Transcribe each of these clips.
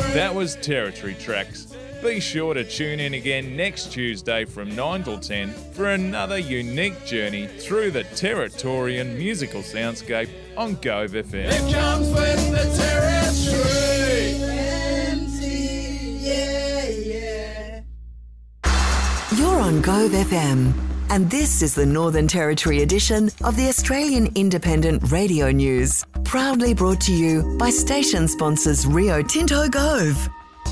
That was Territory Tracks. Be sure to tune in again next Tuesday from 9 till 10 for another unique journey through the Territorian musical soundscape on Gove FM. It comes with the Territory. You're on Gove FM, and this is the Northern Territory edition of the Australian Independent Radio News, proudly brought to you by station sponsors Rio Tinto Gove.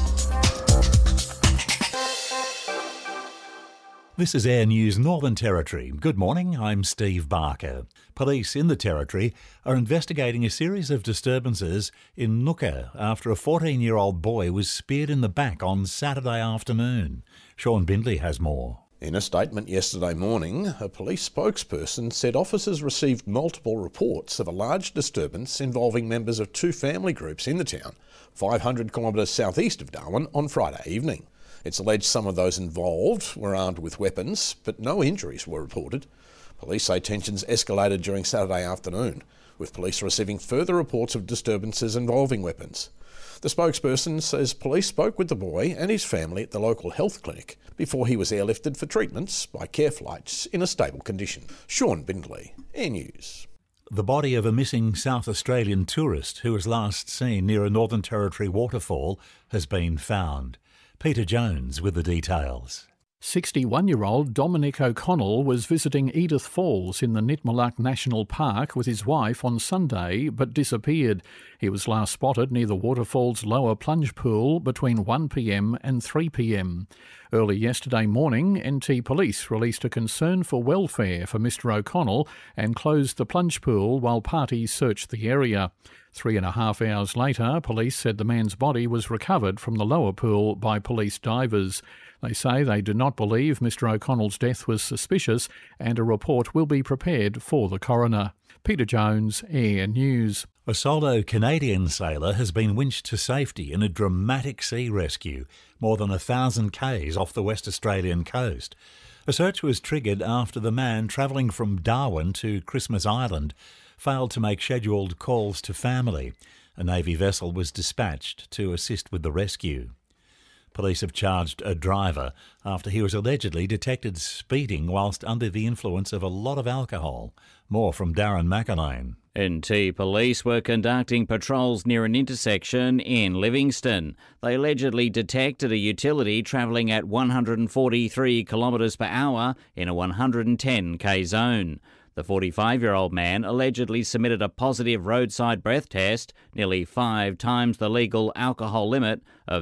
This is Air News Northern Territory. Good morning, I'm Steve Barker. Police in the Territory are investigating a series of disturbances in Nooka after a 14-year-old boy was speared in the back on Saturday afternoon. Sean Bindley has more. In a statement yesterday morning, a police spokesperson said officers received multiple reports of a large disturbance involving members of two family groups in the town, 500 kilometres southeast of Darwin, on Friday evening. It's alleged some of those involved were armed with weapons, but no injuries were reported. Police say tensions escalated during Saturday afternoon, with police receiving further reports of disturbances involving weapons. The spokesperson says police spoke with the boy and his family at the local health clinic before he was airlifted for treatments by care flights in a stable condition. Sean Bindley, Air News. The body of a missing South Australian tourist who was last seen near a Northern Territory waterfall has been found. Peter Jones with the details. 61-year-old Dominic O'Connell was visiting Edith Falls in the Nitmaluk National Park with his wife on Sunday but disappeared. He was last spotted near the waterfall's lower plunge pool between 1pm and 3pm. Early yesterday morning, NT Police released a concern for welfare for Mr O'Connell and closed the plunge pool while parties searched the area. 3.5 hours later, police said the man's body was recovered from the lower pool by police divers. They say they do not believe Mr O'Connell's death was suspicious and a report will be prepared for the coroner. Peter Jones, Air News. A solo Canadian sailor has been winched to safety in a dramatic sea rescue, more than 1,000 k's off the West Australian coast. A search was triggered after the man travelling from Darwin to Christmas Island failed to make scheduled calls to family. A Navy vessel was dispatched to assist with the rescue. Police have charged a driver after he was allegedly detected speeding whilst under the influence of a lot of alcohol. More from Darren McAlane. NT Police were conducting patrols near an intersection in Livingston. They allegedly detected a utility travelling at 143 kilometres per hour in a 110k zone. The 45-year-old man allegedly submitted a positive roadside breath test, nearly 5 times the legal alcohol limit of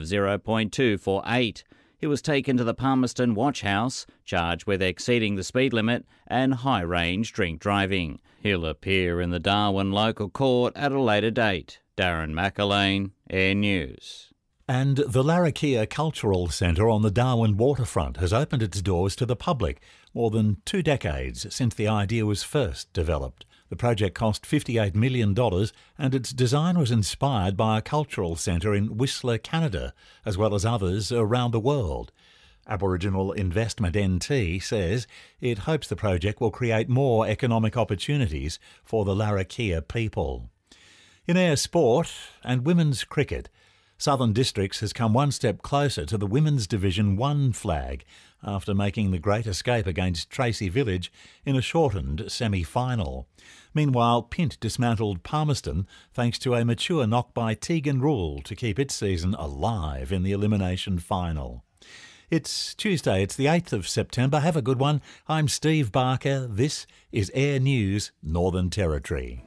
0.248. He was taken to the Palmerston Watch House, charged with exceeding the speed limit and high-range drink driving. He'll appear in the Darwin local court at a later date. Darren McAlane, Air News. And the Larrakia Cultural Centre on the Darwin waterfront has opened its doors to the public more than 2 decades since the idea was first developed. The project cost $58 million and its design was inspired by a cultural centre in Whistler, Canada, as well as others around the world. Aboriginal Investment NT says it hopes the project will create more economic opportunities for the Larrakia people. In air sport and women's cricket, Southern Districts has come one step closer to the Women's Division 1 flag after making the great escape against Tracy Village in a shortened semi-final. Meanwhile, Pint dismantled Palmerston thanks to a mature knock by Tegan Rule to keep its season alive in the elimination final. It's Tuesday, it's the 8th of September. Have a good one. I'm Steve Barker. This is Air News Northern Territory.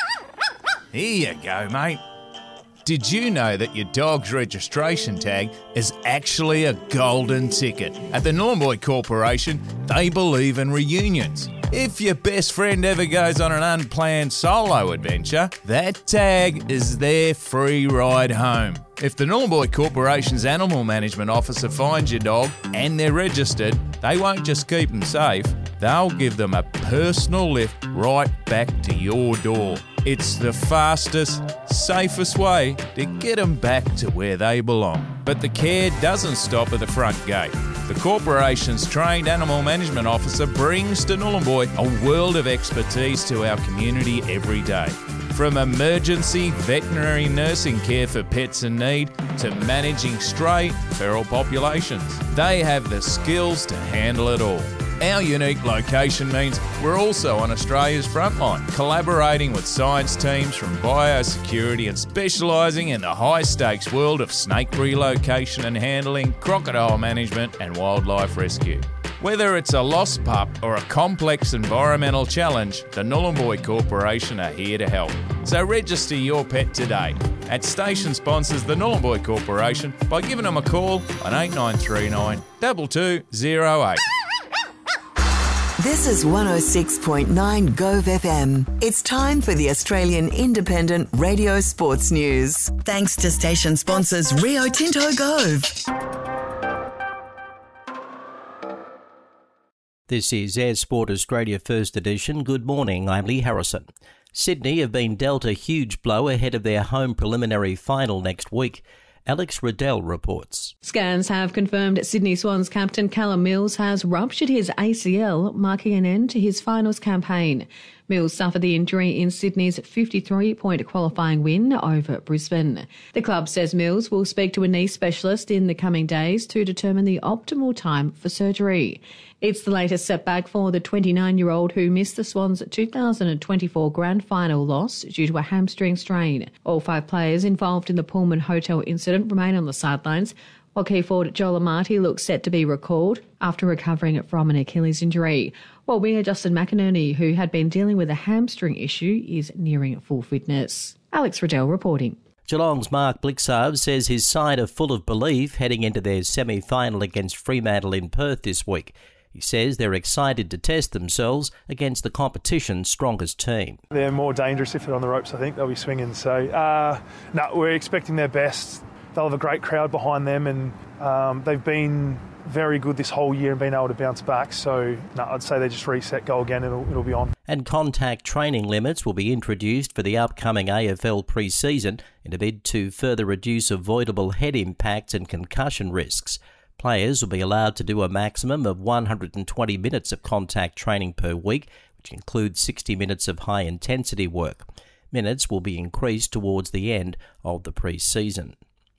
Here you go, mate. Did you know that your dog's registration tag is actually a golden ticket? At the Nhulunbuy Corporation, they believe in reunions. If your best friend ever goes on an unplanned solo adventure, that tag is their free ride home. If the Nhulunbuy Corporation's Animal Management Officer finds your dog and they're registered, they won't just keep them safe, they'll give them a personal lift right back to your door. It's the fastest, safest way to get them back to where they belong. But the care doesn't stop at the front gate. The corporation's trained animal management officer brings to Nhulunbuy a world of expertise to our community every day. From emergency veterinary nursing care for pets in need to managing stray feral populations, they have the skills to handle it all. Our unique location means we're also on Australia's frontline, collaborating with science teams from biosecurity and specialising in the high-stakes world of snake relocation and handling, crocodile management and wildlife rescue. Whether it's a lost pup or a complex environmental challenge, the Nhulunbuy Corporation are here to help. So register your pet today at station sponsors the Nhulunbuy Corporation by giving them a call on 8939 2208. This is 106.9 Gove FM. It's time for the Australian Independent Radio Sports News. Thanks to station sponsors Rio Tinto Gove. This is Air Sport Australia First Edition. Good morning, I'm Lee Harrison. Sydney have been dealt a huge blow ahead of their home preliminary final next week. Alex Riddell reports. Scans have confirmed Sydney Swans captain Callum Mills has ruptured his ACL, marking an end to his finals campaign. Mills suffered the injury in Sydney's 53-point qualifying win over Brisbane. The club says Mills will speak to a knee specialist in the coming days to determine the optimal time for surgery. It's the latest setback for the 29-year-old who missed the Swans' 2024 grand final loss due to a hamstring strain. All 5 players involved in the Pullman Hotel incident remain on the sidelines, while key forward Joel Amati looks set to be recalled after recovering from an Achilles injury, while winger Justin McInerney, who had been dealing with a hamstring issue, is nearing full fitness. Alex Riddell reporting. Geelong's Mark Blixarve says his side are full of belief heading into their semi-final against Fremantle in Perth this week. He says they're excited to test themselves against the competition's strongest team. They're more dangerous if they're on the ropes, I think. They'll be swinging. So, we're expecting their best. They'll have a great crowd behind them, and they've been very good this whole year and been able to bounce back. So, I'd say they just reset, go again, it'll be on. And contact training limits will be introduced for the upcoming AFL pre-season in a bid to further reduce avoidable head impacts and concussion risks. Players will be allowed to do a maximum of 120 minutes of contact training per week, which includes 60 minutes of high-intensity work. Minutes will be increased towards the end of the pre-season.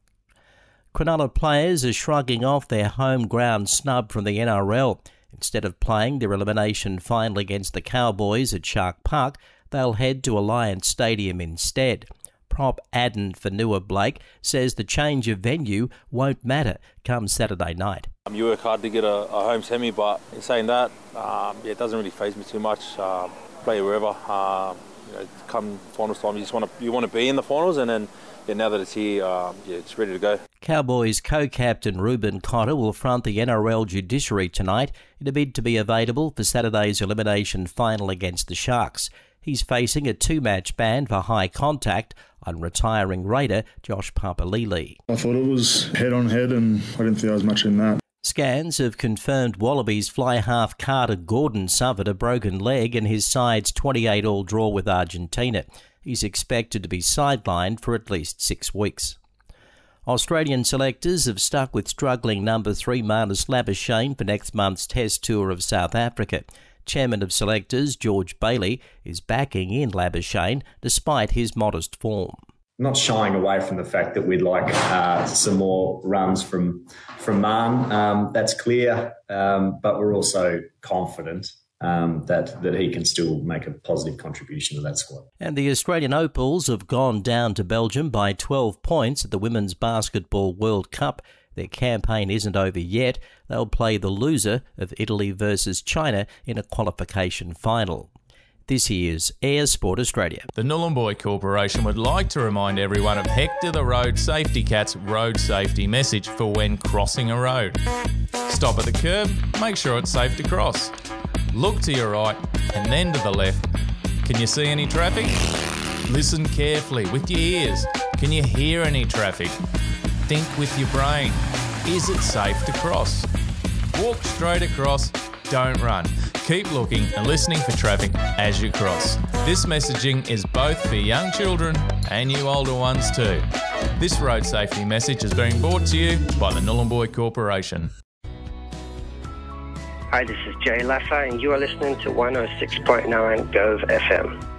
Cronulla players are shrugging off their home ground snub from the NRL. Instead of playing their elimination final against the Cowboys at Shark Park, they'll head to Alliance Stadium instead. Prop Adam Fanua-Blake says the change of venue won't matter come Saturday night. You work hard to get a home semi, but in saying that, it doesn't really faze me too much. Play wherever. Come finals time, you want to be in the finals, and then now that it's here, it's ready to go. Cowboys co-captain Ruben Cotter will front the NRL judiciary tonight in a bid to be available for Saturday's elimination final against the Sharks. He's facing a 2-match ban for high contact on retiring Raider Josh Papalili. I thought it was head-on-head, and I didn't think there was much in that. Scans have confirmed Wallabies fly-half Carter Gordon suffered a broken leg in his side's 28-all draw with Argentina. He's expected to be sidelined for at least 6 weeks. Australian selectors have stuck with struggling number 3 Marnus Labuschagne for next month's Test tour of South Africa. Chairman of selectors George Bailey is backing in Labuschagne despite his modest form. Not shying away from the fact that we'd like some more runs from Marn. That's clear, but we're also confident that he can still make a positive contribution to that squad. And the Australian Opals have gone down to Belgium by 12 points at the Women's Basketball World Cup. Their campaign isn't over yet. They'll play the loser of Italy versus China in a qualification final. This is Air Sport Australia. The Nhulunbuy Corporation would like to remind everyone of Hector the Road Safety Cat's road safety message for when crossing a road. Stop at the curb, make sure it's safe to cross. Look to your right and then to the left. Can you see any traffic? Listen carefully with your ears. Can you hear any traffic? Think with your brain. Is it safe to cross? Walk straight across, don't run. Keep looking and listening for traffic as you cross. This messaging is both for young children and you older ones too. This road safety message is being brought to you by the Nhulunbuy Corporation. Hi, this is Jay Laffer and you are listening to 106.9 Gove FM.